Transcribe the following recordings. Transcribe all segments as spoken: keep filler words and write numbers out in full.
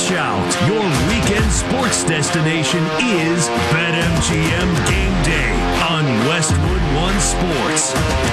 Watch out. Your weekend sports destination is BetMGM Game Day on Westwood One Sports.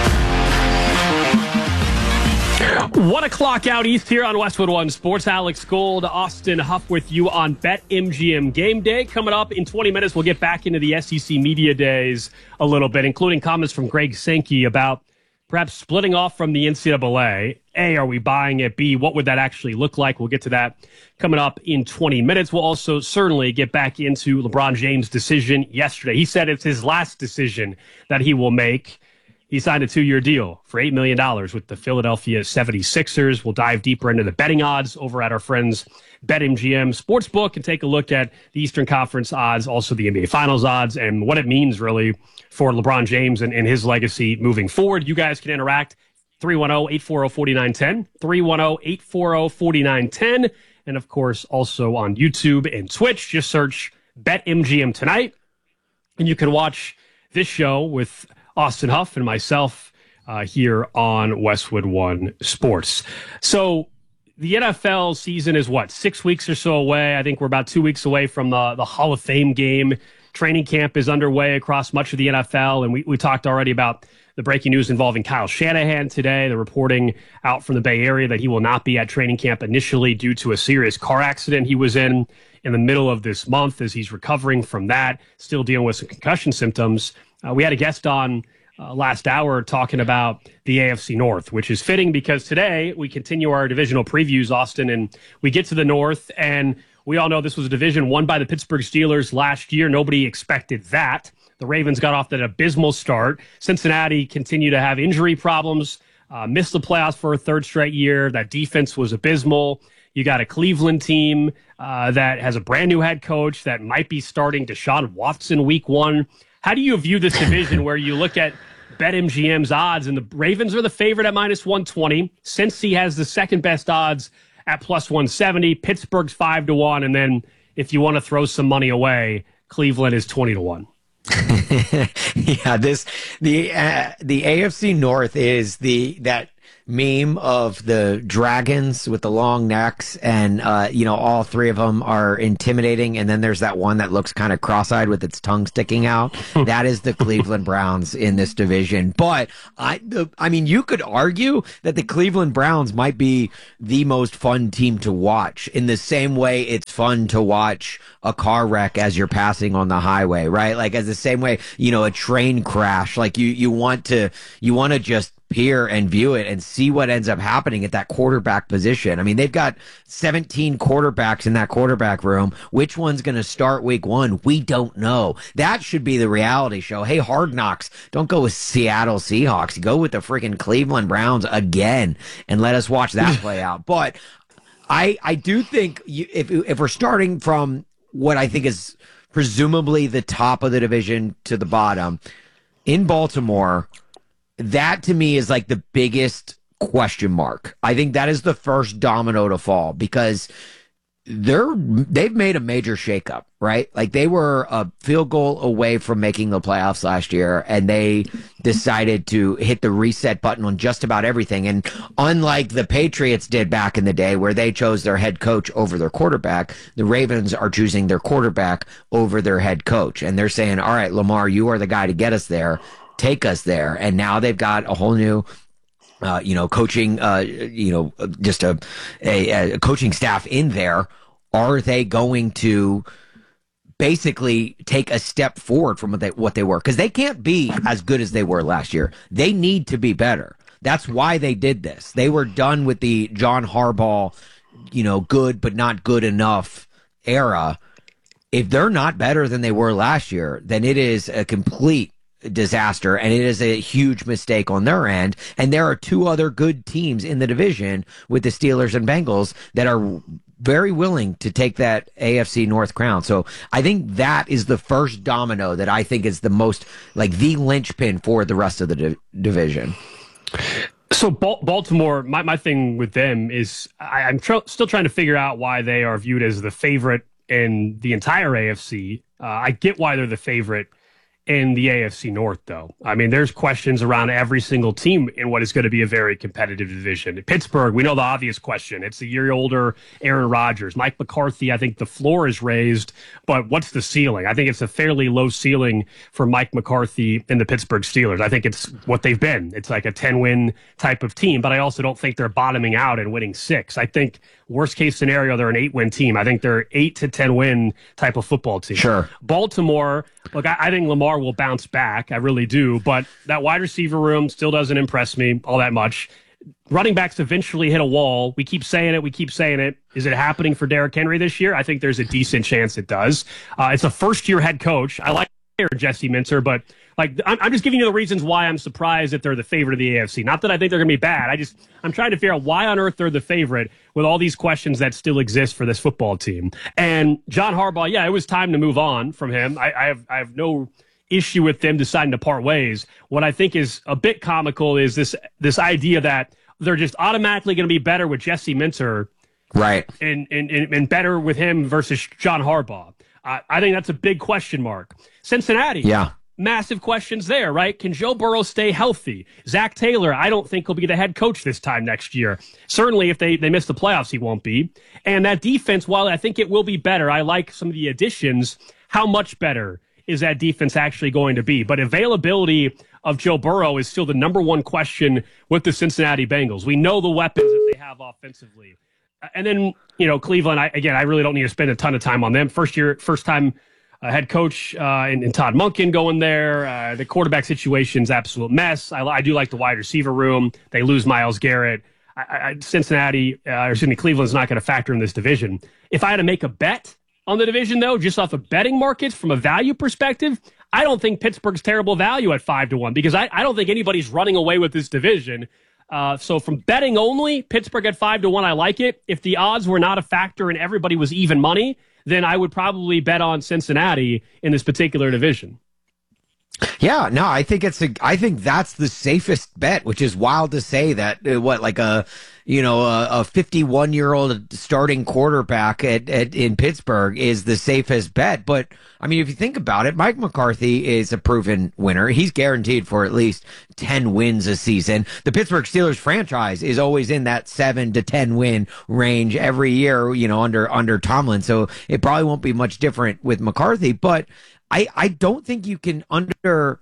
One o'clock out east here on Westwood One Sports. Alex Gold, Austin Huff with you on BetMGM Game Day. Coming up in twenty minutes, we'll get back into the S E C Media Days a little bit, including comments from Greg Sankey about perhaps splitting off from the N C double A. A, are we buying it? B, what would that actually look like? We'll get to that coming up in twenty minutes. We'll also certainly get back into LeBron James' decision yesterday. He said it's his last decision that he will make. He signed a two-year deal for eight million dollars with the Philadelphia seventy-sixers. We'll dive deeper into the betting odds over at our friends BetMGM Sportsbook and take a look at the Eastern Conference odds, also the N B A Finals odds, and what it means really for LeBron James and, and his legacy moving forward. You guys can interact three one zero, eight four zero, four nine one zero, three one zero, eight four zero, four nine one zero, and of course also on YouTube and Twitch. Just search BetMGM Tonight, and you can watch this show with Austin Huff and myself uh, here on Westwood One Sports. So the N F L season is what, six weeks or so away? I think we're about two weeks away from the, the Hall of Fame game. Training camp is underway across much of the N F L, and we, we talked already about the breaking news involving Kyle Shanahan today, the reporting out from the Bay Area that he will not be at training camp initially due to a serious car accident he was in in the middle of this month as he's recovering from that, still dealing with some concussion symptoms. Uh, we had a guest on uh, last hour talking about the A F C North, which is fitting because today we continue our divisional previews, Austin, and we get to the North, and we all know this was a division won by the Pittsburgh Steelers last year. Nobody expected that. The Ravens got off that abysmal start. Cincinnati continued to have injury problems, uh, missed the playoffs for a third straight year. That defense was abysmal. You got a Cleveland team uh, that has a brand new head coach that might be starting Deshaun Watson week one. How do you view this division where you look at BetMGM's odds and the Ravens are the favorite at minus one twenty. Cincy has the second best odds at plus one seventy. Pittsburgh's five to one. And then if you want to throw some money away, Cleveland is twenty to one. yeah, this the uh, the A F C North is the that meme of the dragons with the long necks, and uh, you know, all three of them are intimidating, and then there's that one that looks kind of cross-eyed with its tongue sticking out. That is the Cleveland Browns in this division. But I, the, I mean, you could argue that the Cleveland Browns might be the most fun team to watch. In the same way, it's fun to watch a car wreck as you're passing on the highway, right? Like as the same way, you know, a train crash. Like you, you want to, you want to just peer and view it and see what ends up happening at that quarterback position. I mean, they've got seventeen quarterbacks in that quarterback room. Which one's going to start week one? We don't know. That should be the reality show. Hey, Hard Knocks, don't go with Seattle Seahawks. Go with the freaking Cleveland Browns again and let us watch that play out. But I, I do think you, if, if we're starting from what I think is presumably the top of the division to the bottom, in Baltimore, that to me is like the biggest question mark. I think that is the first domino to fall because they're they've made a major shakeup, right? Like they were a field goal away from making the playoffs last year, and they decided to hit the reset button on just about everything. And unlike the Patriots did back in the day where they chose their head coach over their quarterback, the Ravens are choosing their quarterback over their head coach. And they're saying, all right, Lamar, you are the guy to get us there. Take us there. And now they've got a whole new Uh, you know, coaching, uh, you know, just a, a, a coaching staff in there. Are they going to basically take a step forward from what they, what they were? Because they can't be as good as they were last year. They need to be better. That's why they did this. They were done with the John Harbaugh, you know, good but not good enough era. If they're not better than they were last year, then it is a complete disaster, and it is a huge mistake on their end. And there are two other good teams in the division with the Steelers and Bengals that are very willing to take that A F C North crown. So I think that is the first domino that I think is the most, like, the linchpin for the rest of the di- division. So Baltimore, my, my thing with them is I, I'm tr- still trying to figure out why they are viewed as the favorite in the entire A F C. Uh, I get why they're the favorite in the A F C North, though. I mean, there's questions around every single team in what is going to be a very competitive division. Pittsburgh, we know the obvious question. It's the year-older Aaron Rodgers. Mike McCarthy, I think the floor is raised, but what's the ceiling? I think it's a fairly low ceiling for Mike McCarthy and the Pittsburgh Steelers. I think it's what they've been. It's like a ten-win type of team, but I also don't think they're bottoming out and winning six. I think worst-case scenario, they're an eight-win team. I think they're eight to ten-win type of football team. Sure. Baltimore, look, I, I think Lamar will bounce back. I really do. But that wide receiver room still doesn't impress me all that much. Running backs eventually hit a wall. We keep saying it. We keep saying it. Is it happening for Derrick Henry this year? I think there's a decent chance it does. Uh, it's a first-year head coach. I like Jesse Minter, but like I'm, I'm just giving you the reasons why I'm surprised that they're the favorite of the A F C. Not that I think they're going to be bad. I just I'm trying to figure out why on earth they're the favorite with all these questions that still exist for this football team. And John Harbaugh, yeah, it was time to move on from him. I, I have I have no issue with them deciding to part ways. What I think is a bit comical is this this idea that they're just automatically going to be better with Jesse Minter, right? And and and better with him versus John Harbaugh. Uh, I think that's a big question mark. Cincinnati, yeah. Massive questions there, right? Can Joe Burrow stay healthy? Zach Taylor, I don't think he'll be the head coach this time next year. Certainly, if they, they miss the playoffs, he won't be. And that defense, while I think it will be better, I like some of the additions. How much better is that defense actually going to be? But availability of Joe Burrow is still the number one question with the Cincinnati Bengals. We know the weapons that they have offensively. And then, you know, Cleveland, I, again, I really don't need to spend a ton of time on them. First year, first time Uh, head coach uh, and, and Todd Monken going there. Uh, the quarterback situation's absolute mess. I, I do like the wide receiver room. They lose Myles Garrett. I, I, Cincinnati, uh, or excuse me, Cleveland's not going to factor in this division. If I had to make a bet on the division, though, just off of betting markets from a value perspective, I don't think Pittsburgh's terrible value at five to one because I, I don't think anybody's running away with this division. Uh, so from betting only, Pittsburgh at five to one, I like it. If the odds were not a factor and everybody was even money, then I would probably bet on Cincinnati in this particular division. Yeah, no, I think it's a, I think that's the safest bet, which is wild to say that uh, what, like a, you know, a, a fifty-one year old starting quarterback at, at, in Pittsburgh is the safest bet. But I mean, if you think about it, Mike McCarthy is a proven winner. He's guaranteed for at least ten wins a season. The Pittsburgh Steelers franchise is always in that seven to ten win range every year, you know, under, under Tomlin. So it probably won't be much different with McCarthy, but I, I don't think you can under,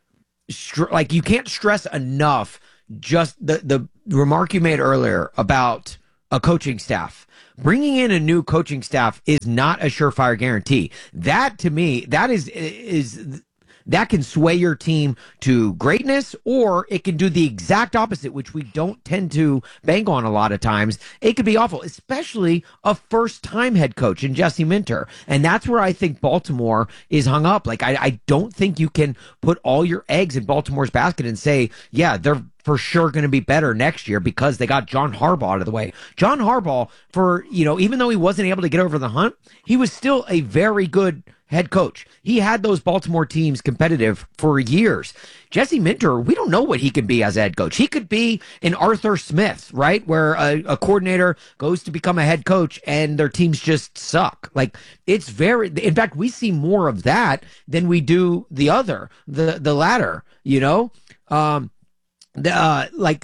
like, you can't stress enough just the, the remark you made earlier about a coaching staff. Bringing in a new coaching staff is not a surefire guarantee. That, to me, that is, is, that can sway your team to greatness, or it can do the exact opposite, which we don't tend to bank on a lot of times. It could be awful, especially a first-time head coach in Jesse Minter. And that's where I think Baltimore is hung up. Like, I, I don't think you can put all your eggs in Baltimore's basket and say, yeah, they're for sure going to be better next year because they got John Harbaugh out of the way. John Harbaugh, for, you know, even though he wasn't able to get over the hump, he was still a very good head coach. He had those Baltimore teams competitive for years. Jesse Minter, we don't know what he can be as a head coach. He could be an Arthur Smith, right? Where a, a coordinator goes to become a head coach and their teams just suck. Like, it's very, in fact, we see more of that than we do the other, the, the latter, you know? Um, the, uh, like,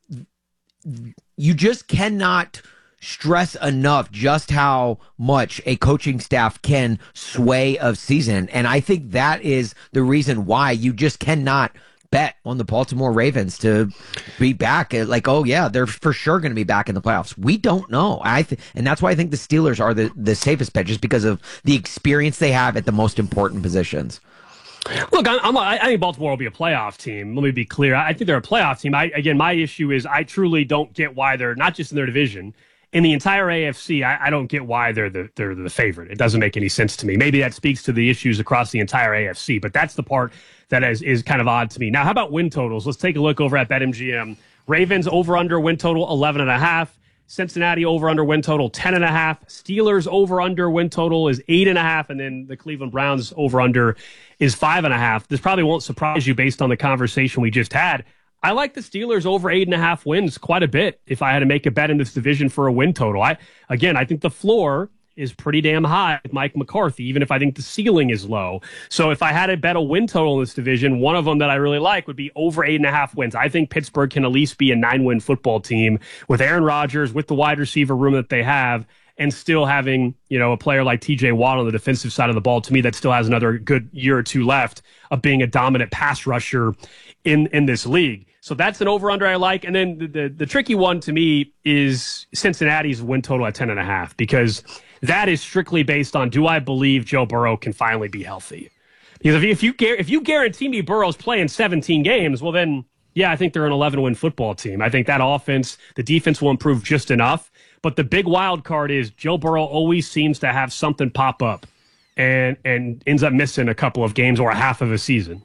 you just cannot stress enough just how much a coaching staff can sway a season. And I think that is the reason why you just cannot bet on the Baltimore Ravens to be back. Like, oh yeah, they're for sure going to be back in the playoffs. We don't know. I th- and that's why I think the Steelers are the, the safest bet, just because of the experience they have at the most important positions. Look, I'm, I think Baltimore will be a playoff team. Let me be clear. I think they're a playoff team. I, again, my issue is I truly don't get why they're not just in their division. In the entire A F C, I, I don't get why they're the they're the favorite. It doesn't make any sense to me. Maybe that speaks to the issues across the entire A F C, but that's the part that is, is kind of odd to me. Now, how about win totals? Let's take a look over at BetMGM. Ravens over-under win total eleven and a half. Cincinnati over-under win total ten and a half. Steelers over-under win total is eight and a half, and then the Cleveland Browns over-under is five and a half. This probably won't surprise you based on the conversation we just had. I like the Steelers over eight and a half wins quite a bit if I had to make a bet in this division for a win total. I again, I think the floor is pretty damn high with Mike McCarthy, even if I think the ceiling is low. So if I had to bet a win total in this division, one of them that I really like would be over eight and a half wins. I think Pittsburgh can at least be a nine-win football team with Aaron Rodgers, with the wide receiver room that they have, and still having, you know, a player like T J Watt on the defensive side of the ball, to me, that still has another good year or two left of being a dominant pass rusher in, in this league. So that's an over-under I like. And then the, the, the tricky one to me is Cincinnati's win total at ten and a half, because that is strictly based on, do I believe Joe Burrow can finally be healthy? Because if you, if you, if you guarantee me Burrow's playing seventeen games, well then, yeah, I think they're an eleven-win football team. I think that offense, the defense will improve just enough. But the big wild card is Joe Burrow always seems to have something pop up and, and ends up missing a couple of games or a half of a season.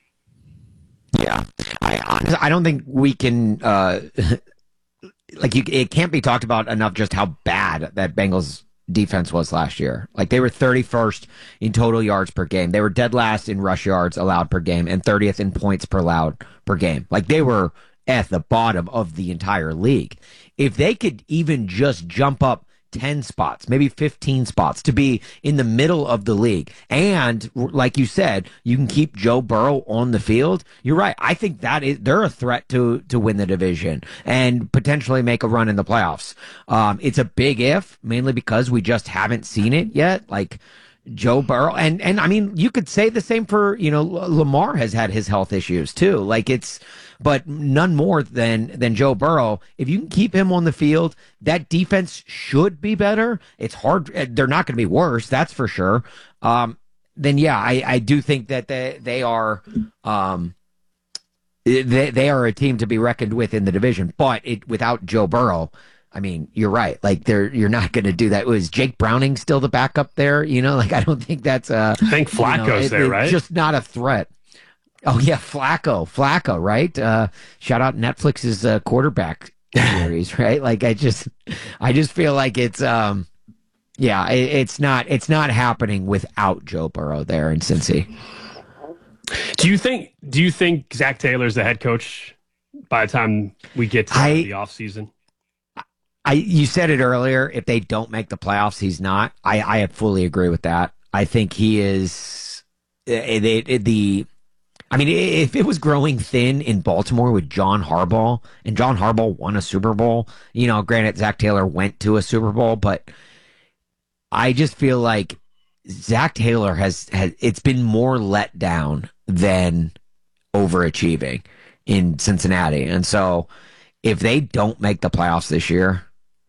Yeah, I honestly, I don't think we can uh, like you. It can't be talked about enough just how bad that Bengals defense was last year. Like they were thirty-first in total yards per game. They were dead last in rush yards allowed per game and thirtieth in points per allowed per game. Like they were at the bottom of the entire league. If they could even just jump up ten spots, maybe fifteen spots to be in the middle of the league. And like you said, you can keep Joe Burrow on the field. You're right. I think that is, they're a threat to, to win the division and potentially make a run in the playoffs. Um, it's a big if, mainly because we just haven't seen it yet. Like Joe Burrow. And, and I mean, you could say the same for, you know, Lamar has had his health issues too. Like it's, but none more than than Joe Burrow. If you can keep him on the field, that defense should be better. It's hard. They're not going to be worse, that's for sure. Um, then, yeah, I, I do think that they, they are um, they, they are a team to be reckoned with in the division. But it, without Joe Burrow, I mean, you're right. Like, they're you're not going to do that. Was Jake Browning still the backup there? You know, like I don't think that's a. I think Flacco's you know, it, there, right? Just not a threat. Oh, yeah, Flacco, Flacco, right? Uh, shout out Netflix's uh, quarterback series, right? Like, I just, I just feel like it's, um, yeah, it, it's not, it's not happening without Joe Burrow there in Cincy. Do you think, do you think Zach Taylor's the head coach by the time we get to I, the offseason? I, you said it earlier. If they don't make the playoffs, he's not. I, I fully agree with that. I think he is it, it, it, the. I mean, if it was growing thin in Baltimore with John Harbaugh, and John Harbaugh won a Super Bowl, you know, granted, Zach Taylor went to a Super Bowl, but I just feel like Zach Taylor has, has it's been more let down than overachieving in Cincinnati. And so if they don't make the playoffs this year,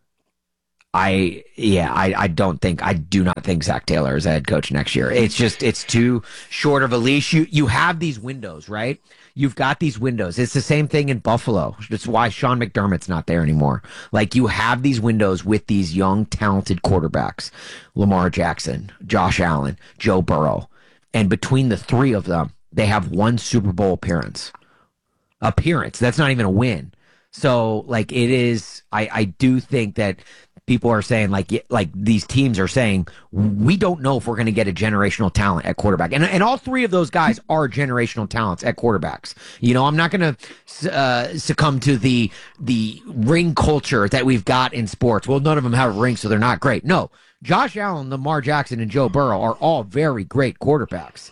I, yeah, I, I don't think, I do not think Zach Taylor is a head coach next year. It's just, it's too short of a leash. You, you have these windows, right? You've got these windows. It's the same thing in Buffalo. That's why Sean McDermott's not there anymore. Like, you have these windows with these young, talented quarterbacks, Lamar Jackson, Josh Allen, Joe Burrow. And between the three of them, they have one Super Bowl appearance. Appearance. That's not even a win. So, like, it is, I, I do think that people are saying, like, like these teams are saying, we don't know if we're going to get a generational talent at quarterback. And and all three of those guys are generational talents at quarterbacks. You know, I'm not going to uh, succumb to the the ring culture that we've got in sports. Well, none of them have a ring, so they're not great. No, Josh Allen, Lamar Jackson, and Joe Burrow are all very great quarterbacks.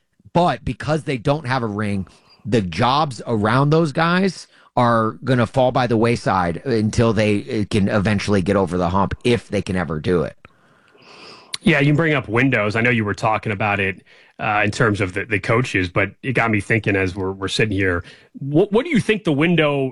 But because they don't have a ring, the jobs around those guys are going to fall by the wayside until they can eventually get over the hump, if they can ever do it. Yeah, you bring up windows. I know you were talking about it uh, in terms of the, the coaches, but it got me thinking as we're we're sitting here. What, what do you think the window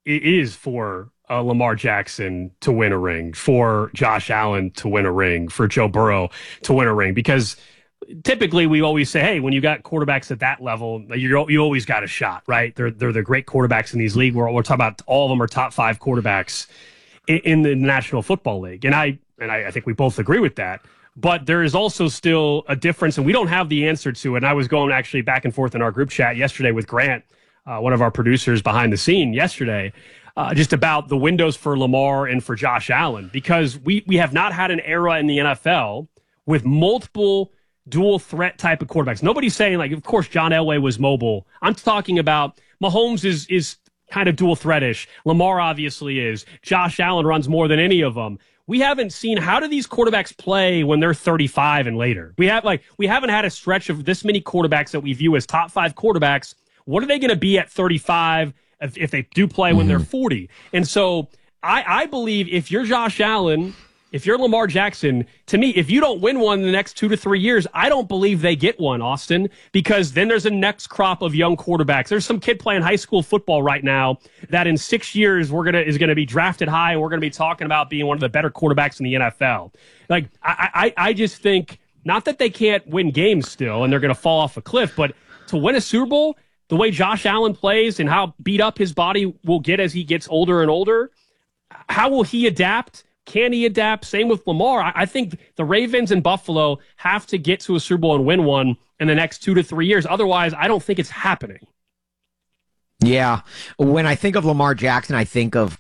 is for uh, Lamar Jackson to win a ring, for Josh Allen to win a ring, for Joe Burrow to win a ring? Because typically we always say, hey, when you got quarterbacks at that level, you you always got a shot, right? They're they're the great quarterbacks in these leagues. We're, we're talking about all of them are top five quarterbacks in, in the National Football League, and I and I, I think we both agree with that. But there is also still a difference, and we don't have the answer to it. And I was going actually back and forth in our group chat yesterday with Grant, uh, one of our producers behind the scene yesterday, uh, just about the windows for Lamar and for Josh Allen, because we we have not had an era in the N F L with multiple dual threat type of quarterbacks. Nobody's saying, like, of course, John Elway was mobile. I'm talking about Mahomes is is kind of dual threatish. Lamar obviously is. Josh Allen runs more than any of them. we haven't seen how do these quarterbacks play when they're thirty-five and later. We have like we haven't had a stretch of this many quarterbacks that we view as top five quarterbacks. What are they going to be at thirty-five if, if they do play when mm-hmm. they're forty? And so I, I believe if you're Josh Allen, if you're Lamar Jackson, to me, if you don't win one in the next two to three years, I don't believe they get one, Austin, because then there's a next crop of young quarterbacks. There's some kid playing high school football right now that in six years we're gonna is gonna be drafted high, and we're gonna be talking about being one of the better quarterbacks in the N F L. Like I, I, I just think not that they can't win games still and they're gonna fall off a cliff, but to win a Super Bowl, the way Josh Allen plays and how beat up his body will get as he gets older and older, how will he adapt? Can he adapt? Same with Lamar. I think the Ravens and Buffalo have to get to a Super Bowl and win one in the next two to three years. Otherwise, I don't think it's happening. Yeah. When I think of Lamar Jackson, I think of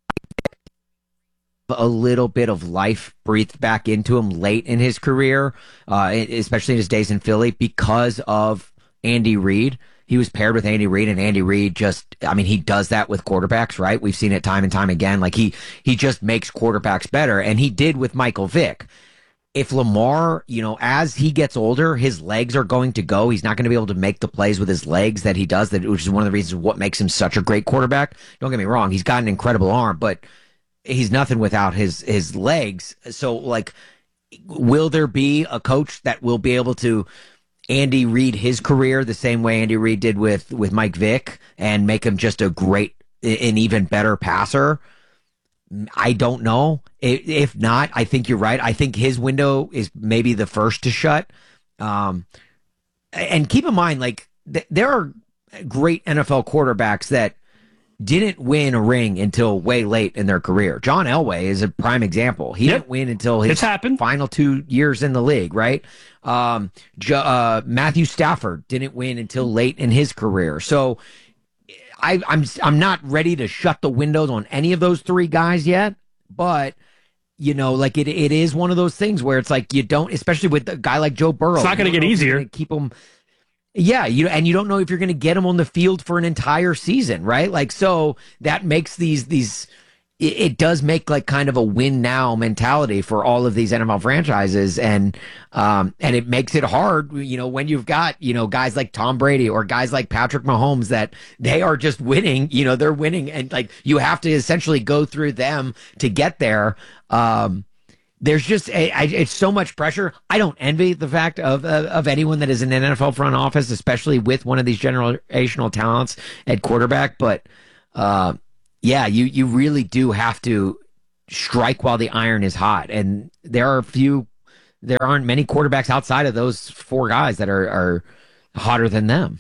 a little bit of life breathed back into him late in his career, uh, especially in his days in Philly, because of Andy Reid. He was paired with Andy Reid, and Andy Reid just, I mean, he does that with quarterbacks, right? We've seen it time and time again. Like he, he just makes quarterbacks better, and he did with Michael Vick. If Lamar, you know, as he gets older, his legs are going to go. He's not going to be able to make the plays with his legs that he does, that which is one of the reasons what makes him such a great quarterback. Don't get me wrong. He's got an incredible arm, but he's nothing without his, his legs. So like, will there be a coach that will be able to Andy Reid his career the same way Andy Reid did with, with Mike Vick and make him just a great, an even better passer? I don't know. If not, I think you're right. I think his window is maybe the first to shut. Um, and keep in mind, like, th- there are great N F L quarterbacks that didn't win a ring until way late in their career. John Elway is a prime example. He yep. didn't win until his final two years in the league, right? Um, uh, Matthew Stafford didn't win until late in his career. So I, I'm I'm not ready to shut the windows on any of those three guys yet, but you know, like it it is one of those things where it's like you don't, especially with a guy like Joe Burrow. It's not going to get easier. Keep him. Yeah, you and you don't know if you're going to get him on the field for an entire season, right? Like, so that makes these these it, it does make like kind of a win now mentality for all of these N F L franchises, and um and it makes it hard, you know, when you've got, you know, guys like Tom Brady or guys like Patrick Mahomes that they are just winning, you know, they're winning, and like you have to essentially go through them to get there. Um, There's just a, I, it's so much pressure. I don't envy the fact of uh, of anyone that is in an N F L front office, especially with one of these generational talents at quarterback. But uh, yeah, you you really do have to strike while the iron is hot, and there are a few. There aren't many quarterbacks outside of those four guys that are are hotter than them.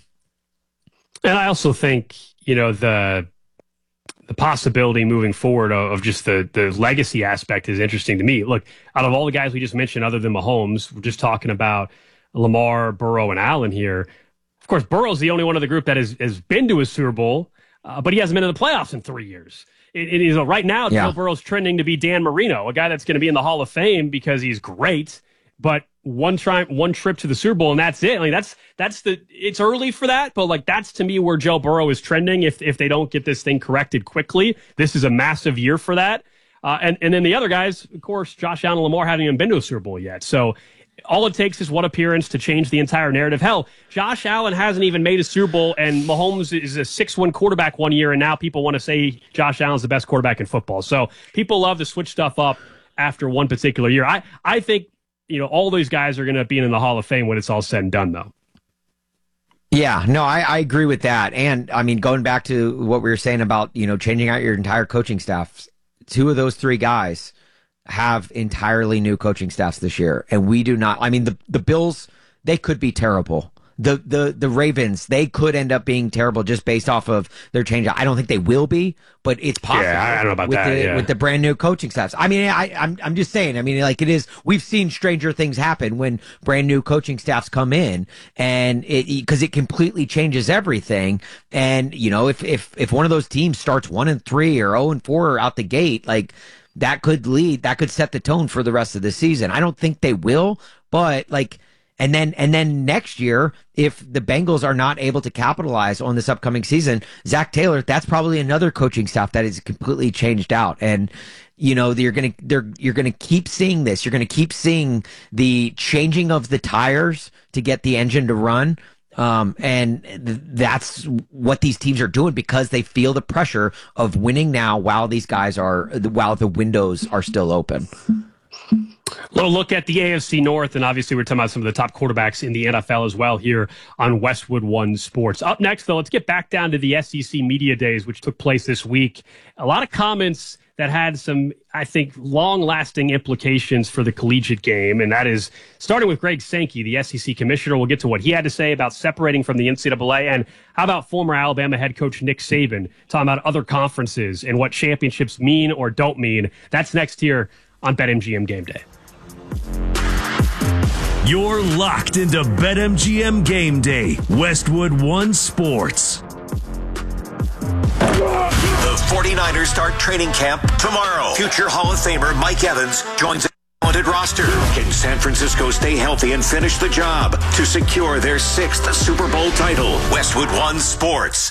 And I also think, you know, the. The possibility moving forward of just the, the legacy aspect is interesting to me. Look, out of all the guys we just mentioned, other than Mahomes, we're just talking about Lamar, Burrow, and Allen here. Of course, Burrow's the only one of the group that has, has been to a Super Bowl, uh, but he hasn't been in the playoffs in three years. It, it is uh, right now, yeah. Joe Burrow's trending to be Dan Marino, a guy that's going to be in the Hall of Fame because he's great, but one try, one trip to the Super Bowl, and that's it. I mean, that's that's the. It's early for that, but like that's to me where Joe Burrow is trending. If if they don't get this thing corrected quickly, this is a massive year for that. Uh, and and then the other guys, of course, Josh Allen and Lamar haven't even been to a Super Bowl yet. So all it takes is one appearance to change the entire narrative. Hell, Josh Allen hasn't even made a Super Bowl, and Mahomes is a six-win quarterback one year, and now people want to say Josh Allen's the best quarterback in football. So people love to switch stuff up after one particular year. I I think. You know, all these guys are going to be in the Hall of Fame when it's all said and done, though. Yeah, no, I, I agree with that. And, I mean, going back to what we were saying about, you know, changing out your entire coaching staff, two of those three guys have entirely new coaching staffs this year. And we do not. I mean, the, the Bills, they could be terrible. The, the the Ravens, they could end up being terrible just based off of their change. I don't think they will be, but it's possible. Yeah, I don't know about with that. The, yeah. With the brand new coaching staffs. I mean, I, I'm I'm just saying. I mean, like it is. We've seen stranger things happen when brand new coaching staffs come in, and it because it completely changes everything. And you know, if if if one of those teams starts one and three or zero and four out the gate, like that could lead, that could set the tone for the rest of the season. I don't think they will, but like. And then, and then next year, if the Bengals are not able to capitalize on this upcoming season, Zach Taylor, that's probably another coaching staff that is completely changed out. And You know, you're gonna they're you're gonna keep seeing this. You're gonna keep seeing the changing of the tires to get the engine to run. Um, and th- that's what these teams are doing because they feel the pressure of winning now while these guys are, while the windows are still open. A little look at the A F C North, and obviously we're talking about some of the top quarterbacks in the N F L as well here on Westwood One Sports. Up next, though, let's get back down to the S E C Media Days, which took place this week. A lot of comments that had some, I think, long-lasting implications for the collegiate game, and that is starting with Greg Sankey, the S E C commissioner. We'll get to what he had to say about separating from the N C double A, and how about former Alabama head coach Nick Saban talking about other conferences and what championships mean or don't mean. That's next here on BetMGM Game Day. You're locked into BetMGM Game Day, Westwood One Sports. The forty-niners start training camp tomorrow. Future Hall of Famer Mike Evans joins a talented roster. Can San Francisco stay healthy and finish the job to secure their sixth Super Bowl title? Westwood One Sports.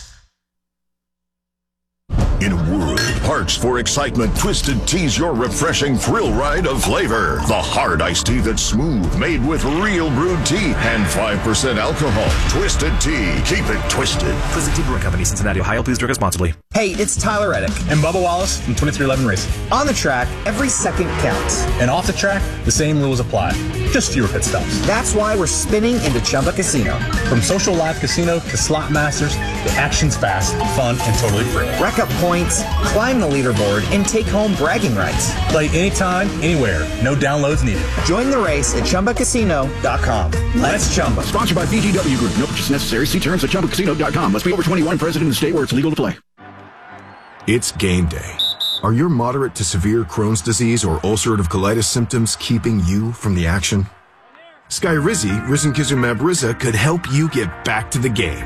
In a world parched for excitement, Twisted Tea's your refreshing thrill ride of flavor. The hard iced tea that's smooth, made with real brewed tea and five percent alcohol. Twisted Tea. Keep it twisted. Twisted Tea Brewing Company, Cincinnati, Ohio. Please drink responsibly. Hey, it's Tyler Reddick. And Bubba Wallace from twenty-three eleven Racing. On the track, every second counts. And off the track, the same rules apply. Just fewer pit stops. That's why we're spinning into Chumba Casino. From social live casino to slot masters, the action's fast, fun, and totally free. Rack up points, climb the leaderboard, and take home bragging rights. Play anytime, anywhere. No downloads needed. Join the race at Chumba Casino dot com. Let's Chumba. Sponsored by B G W Group. No purchase necessary. See terms at Chumba Casino dot com. Must be over twenty-one, present in the state where it's legal to play. It's game day. Are your moderate to severe Crohn's disease or ulcerative colitis symptoms keeping you from the action? Skyrizi, risankizumab Riza, could help you get back to the game.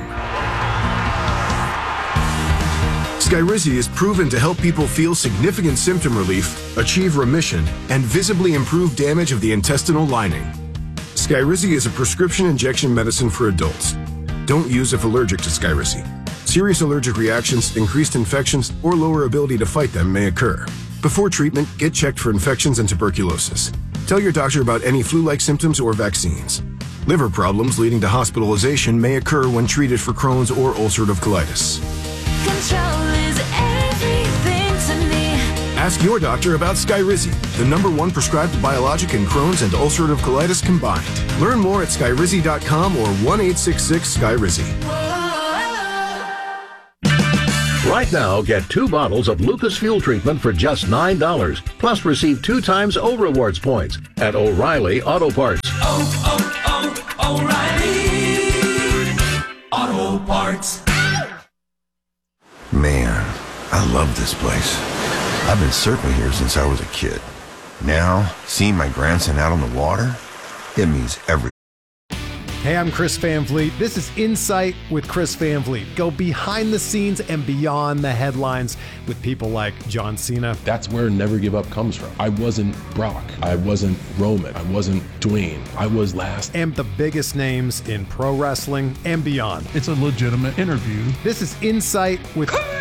Skyrizi is proven to help people feel significant symptom relief, achieve remission, and visibly improve damage of the intestinal lining. Skyrizi is a prescription injection medicine for adults. Don't use if allergic to Skyrizi. Serious allergic reactions, increased infections, or lower ability to fight them may occur. Before treatment, get checked for infections and tuberculosis. Tell your doctor about any flu-like symptoms or vaccines. Liver problems leading to hospitalization may occur when treated for Crohn's or ulcerative colitis. Control is everything to me. Ask your doctor about Skyrizi, the number one prescribed biologic in Crohn's and ulcerative colitis combined. Learn more at skyrizi dot com or one eight six six Skyrizi. Right now, get two bottles of Lucas Fuel Treatment for just nine dollars. Plus, receive two times O Rewards points at O'Reilly Auto Parts. Oh, oh, oh, O'Reilly Auto Parts. Man, I love this place. I've been surfing here since I was a kid. Now, seeing my grandson out on the water, it means everything. Hey, I'm Chris Van Vliet. This is Insight with Chris Van Vliet. Go behind the scenes and beyond the headlines with people like John Cena. That's where Never Give Up comes from. I wasn't Brock. I wasn't Roman. I wasn't Dwayne. I was last. And the biggest names in pro wrestling and beyond. It's a legitimate interview. This is Insight with Chris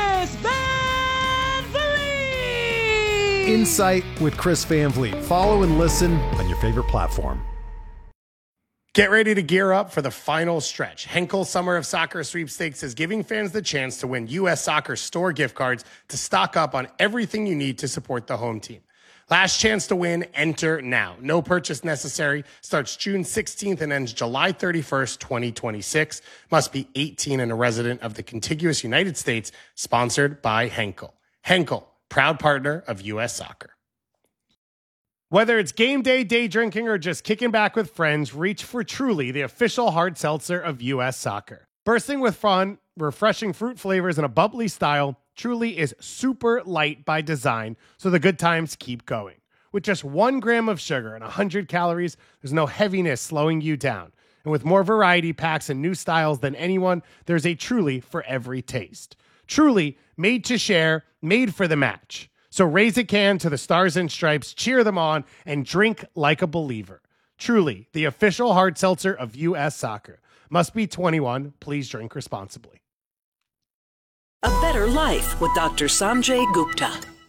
Van Vliet. Insight with Chris Van Vliet. Follow and listen on your favorite platform. Get ready to gear up for the final stretch. Henkel Summer of Soccer Sweepstakes is giving fans the chance to win U S Soccer store gift cards to stock up on everything you need to support the home team. Last chance to win, enter now. No purchase necessary. Starts June sixteenth and ends July thirty-first, twenty twenty-six. Must be eighteen and a resident of the contiguous United States. Sponsored by Henkel. Henkel, proud partner of U S Soccer. Whether it's game day, day drinking, or just kicking back with friends, reach for Truly, the official hard seltzer of U S Soccer. Bursting with fun, refreshing fruit flavors, and a bubbly style, Truly is super light by design, so the good times keep going. With just one gram of sugar and one hundred calories, there's no heaviness slowing you down. And with more variety packs and new styles than anyone, there's a Truly for every taste. Truly, made to share, made for the match. So raise a can to the Stars and Stripes, cheer them on, and drink like a believer. Truly, the official hard seltzer of U S Soccer. Must be twenty-one. Please drink responsibly. A better life with Doctor Sanjay Gupta.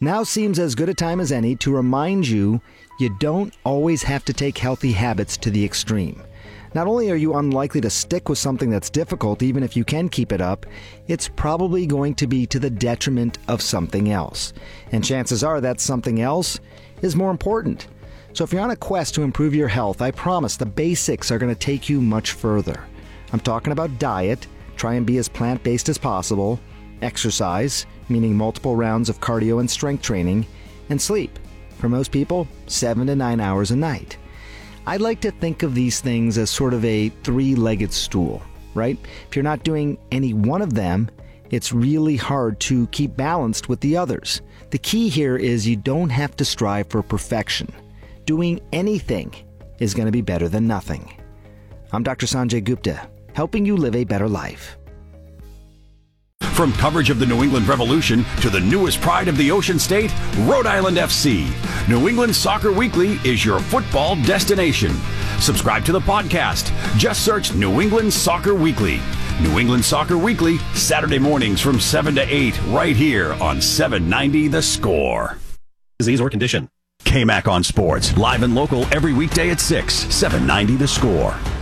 Now seems as good a time as any to remind you you don't always have to take healthy habits to the extreme. Not only are you unlikely to stick with something that's difficult, even if you can keep it up, it's probably going to be to the detriment of something else. And chances are that something else is more important. So if you're on a quest to improve your health, I promise the basics are going to take you much further. I'm talking about diet, try and be as plant-based as possible, exercise, meaning multiple rounds of cardio and strength training, and sleep. For most people, seven to nine hours a night. I like to think of these things as sort of a three-legged stool, right? If you're not doing any one of them, it's really hard to keep balanced with the others. The key here is you don't have to strive for perfection. Doing anything is going to be better than nothing. I'm Doctor Sanjay Gupta, helping you live a better life. From coverage of the New England Revolution to the newest pride of the Ocean State, Rhode Island F C, New England Soccer Weekly is your football destination. Subscribe to the podcast. Just search New England Soccer Weekly. New England Soccer Weekly, Saturday mornings from seven to eight, right here on seven ninety The Score. Disease or condition. K-Mac on Sports, live and local every weekday at six, seven ninety The Score.